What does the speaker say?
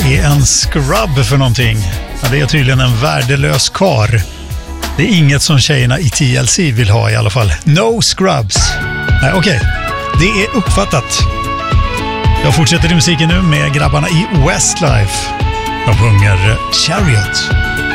är en scrub för någonting? Ja, det är tydligen en värdelös kar. Det är inget som tjejerna i TLC vill ha i alla fall. No scrubs. Nej, okej. Det är uppfattat. Jag fortsätter i musiken nu med grabbarna i Westlife. De sjunger Chariot.